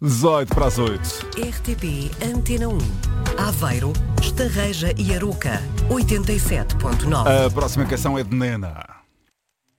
18 para as 8. RTP Antena 1. Aveiro, Estarreja e Aroca. 87.9. A próxima canção é de Nena.